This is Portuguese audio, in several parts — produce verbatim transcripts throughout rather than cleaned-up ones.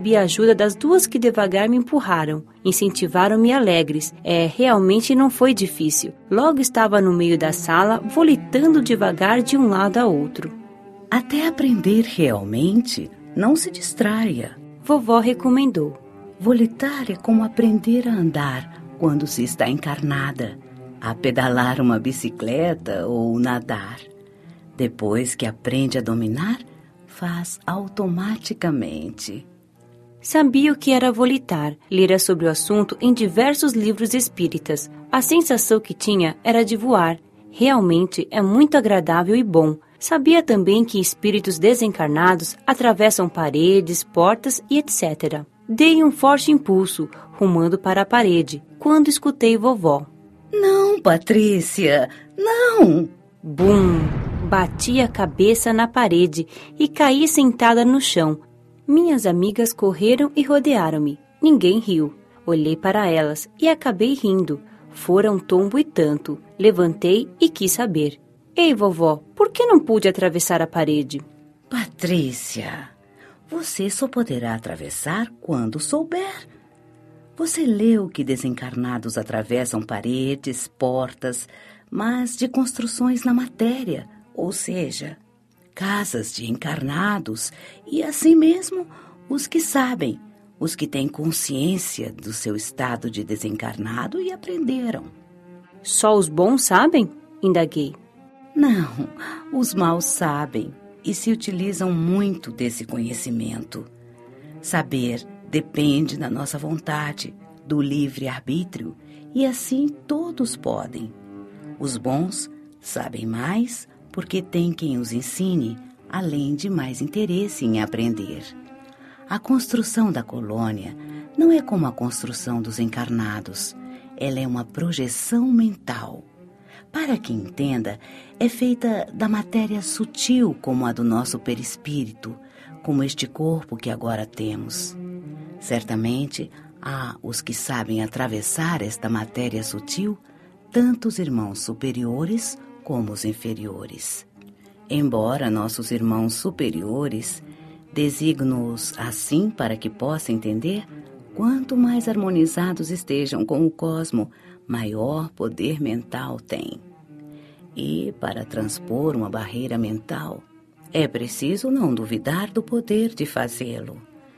recebi a ajuda das duas que devagar me empurraram. Incentivaram-me alegres. É, realmente não foi difícil. Logo estava no meio da sala, volitando devagar de um lado a outro. Até aprender realmente, não se distraia. Vovó recomendou. Volitar é como aprender a andar quando se está encarnada, a pedalar uma bicicleta ou nadar. Depois que aprende a dominar, faz automaticamente. Sabia o que era volitar, lera sobre o assunto em diversos livros espíritas. A sensação que tinha era de voar. Realmente é muito agradável e bom. Sabia também que espíritos desencarnados atravessam paredes, portas e etcétera. Dei um forte impulso, rumando para a parede, quando escutei vovó. Não, Patrícia, não! Bum! Bati a cabeça na parede e caí sentada no chão. Minhas amigas correram e rodearam-me. Ninguém riu. Olhei para elas e acabei rindo. Fora um tombo e tanto. Levantei e quis saber. Ei, vovó, por que não pude atravessar a parede? Patrícia, você só poderá atravessar quando souber. Você leu que desencarnados atravessam paredes, portas, mas de construções na matéria, ou seja, casas de encarnados e assim mesmo os que sabem, os que têm consciência do seu estado de desencarnado e aprenderam. Só os bons sabem? Indaguei. Não, os maus sabem e se utilizam muito desse conhecimento. Saber depende da nossa vontade, do livre-arbítrio, e assim todos podem. Os bons sabem mais porque tem quem os ensine, além de mais interesse em aprender. A construção da colônia não é como a construção dos encarnados. Ela é uma projeção mental. Para que entenda, é feita da matéria sutil como a do nosso perispírito, como este corpo que agora temos. Certamente, há os que sabem atravessar esta matéria sutil, tanto os irmãos superiores como os inferiores. Embora nossos irmãos superiores, designo-os assim para que possa entender, quanto mais harmonizados estejam com o cosmo, maior poder mental têm. E, para transpor uma barreira mental, é preciso não duvidar do poder de fazê-lo.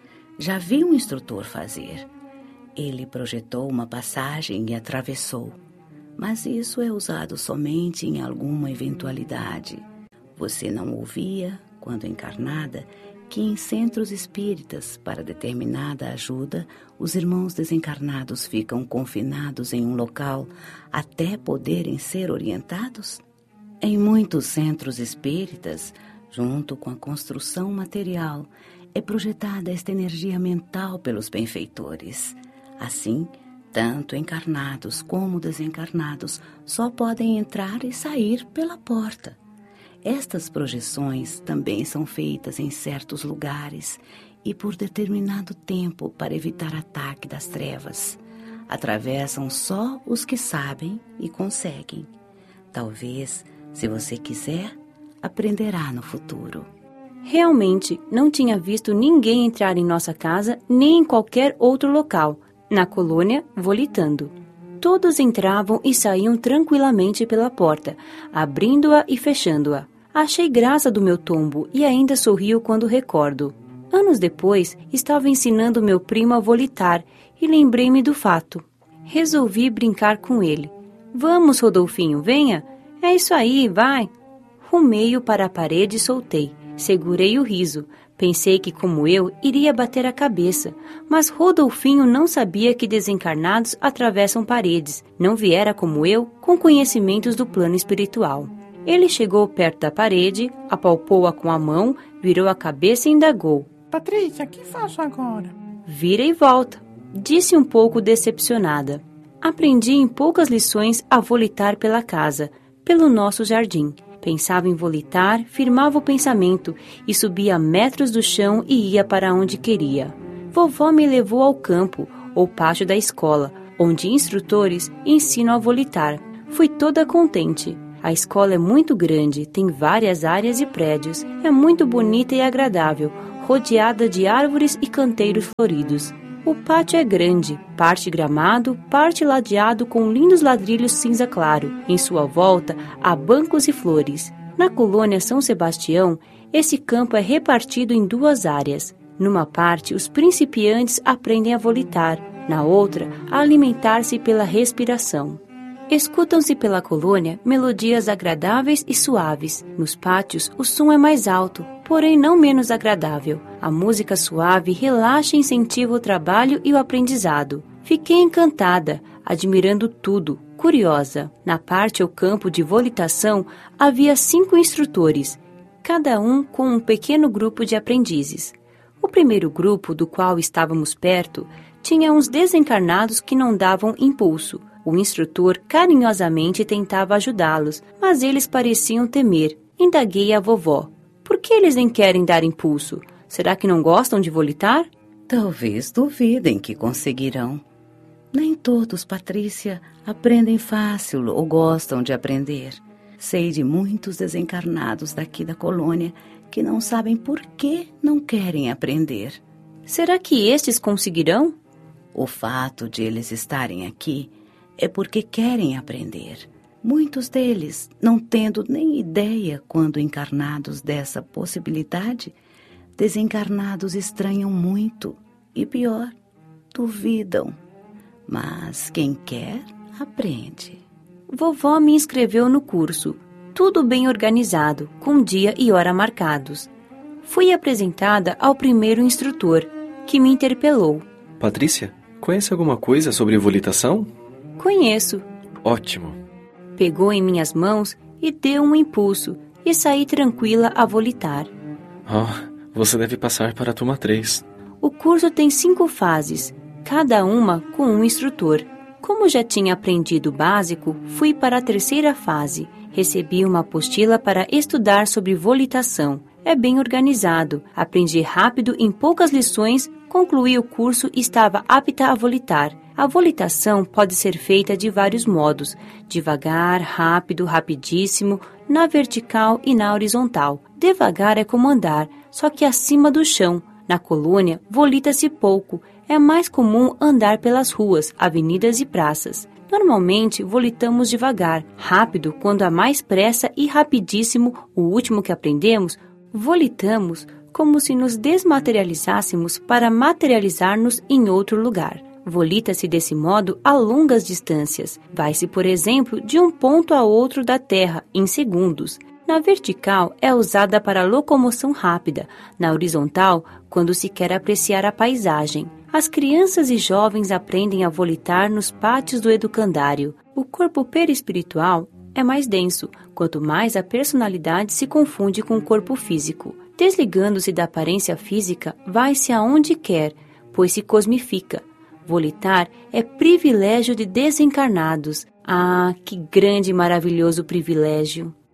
Já vi um instrutor fazer. Ele projetou uma passagem e atravessou. Mas isso é usado somente em alguma eventualidade. Você não ouvia, quando encarnada, que em centros espíritas, para determinada ajuda, os irmãos desencarnados ficam confinados em um local até poderem ser orientados? Em muitos centros espíritas, junto com a construção material, é projetada esta energia mental pelos benfeitores. Assim, tanto encarnados como desencarnados só podem entrar e sair pela porta. Estas projeções também são feitas em certos lugares e por determinado tempo para evitar ataque das trevas. Atravessam só os que sabem e conseguem. Talvez, se você quiser, aprenderá no futuro. Realmente, não tinha visto ninguém entrar em nossa casa nem em qualquer outro local, na colônia, volitando. Todos entravam e saíam tranquilamente pela porta, abrindo-a e fechando-a. Achei graça do meu tombo e ainda sorrio quando recordo. Anos depois, estava ensinando meu primo a volitar e lembrei-me do fato. Resolvi brincar com ele. Vamos, Rodolfinho, venha. É isso aí, vai. Rumei-o para a parede e soltei. Segurei o riso. Pensei que, como eu, iria bater a cabeça, mas Rodolfinho não sabia que desencarnados atravessam paredes, não viera, como eu, com conhecimentos do plano espiritual. Ele chegou perto da parede, apalpou-a com a mão, virou a cabeça e indagou. Patrícia, o que faço agora? Vira e volta, disse um pouco decepcionada. Aprendi em poucas lições a volitar pela casa, pelo nosso jardim. Pensava em volitar, firmava o pensamento e subia metros do chão e ia para onde queria. Vovó me levou ao campo, ou pátio da escola, onde instrutores ensinam a volitar. Fui toda contente. A escola é muito grande, tem várias áreas e prédios. É muito bonita e agradável. rodeada de árvores e canteiros floridos. O pátio é grande, parte gramado, parte ladeado com lindos ladrilhos cinza claro. Em sua volta há bancos e flores. Na colônia São Sebastião, esse campo é repartido em duas áreas. Numa parte, os principiantes aprendem a volitar, na outra, a alimentar-se pela respiração. Escutam-se pela colônia melodias agradáveis e suaves. Nos pátios, o som é mais alto, porém não menos agradável. A música suave relaxa e incentiva o trabalho e o aprendizado. Fiquei encantada, admirando tudo, curiosa. Na parte ou campo de volitação, havia cinco instrutores, cada um com um pequeno grupo de aprendizes. O primeiro grupo, do qual estávamos perto, tinha uns desencarnados que não davam impulso. O instrutor carinhosamente tentava ajudá-los, mas eles pareciam temer. Indaguei a vovó. Por que eles nem querem dar impulso? Será que não gostam de volitar? Talvez duvidem que conseguirão. Nem todos, Patrícia, aprendem fácil ou gostam de aprender. Sei de muitos desencarnados daqui da colônia que não sabem por que não querem aprender. Será que estes conseguirão? O fato de eles estarem aqui é porque querem aprender. Muitos deles, não tendo nem ideia quando encarnados dessa possibilidade, desencarnados estranham muito e, pior, duvidam. Mas quem quer, aprende. Vovó me inscreveu no curso, tudo bem organizado, com dia e hora marcados. Fui apresentada ao primeiro instrutor, que me interpelou. Patrícia, conhece alguma coisa sobre volitação? Conheço. Ótimo. Pegou em minhas mãos e deu um impulso, e saí tranquila a volitar. Oh, você deve passar para a turma três. O curso tem cinco fases, cada uma com um instrutor. Como já tinha aprendido o básico, fui para a terceira fase. Recebi uma apostila para estudar sobre volitação. É bem organizado, aprendi rápido em poucas lições, concluí o curso e estava apta a volitar. A volitação pode ser feita de vários modos, devagar, rápido, rapidíssimo, na vertical e na horizontal. Devagar é como andar, só que acima do chão. Na colônia, volita-se pouco. É mais comum andar pelas ruas, avenidas e praças. Normalmente, volitamos devagar, rápido quando há mais pressa e rapidíssimo, o último que aprendemos, volitamos como se nos desmaterializássemos para materializar-nos em outro lugar. Volita-se desse modo a longas distâncias. Vai-se, por exemplo, de um ponto a outro da Terra, em segundos. Na vertical, é usada para locomoção rápida. Na horizontal, quando se quer apreciar a paisagem. As crianças e jovens aprendem a volitar nos pátios do educandário. O corpo perispiritual é mais denso, quanto mais a personalidade se confunde com o corpo físico. Desligando-se da aparência física, vai-se aonde quer, pois se cosmifica. Volitar é privilégio de desencarnados. Ah, que grande e maravilhoso privilégio!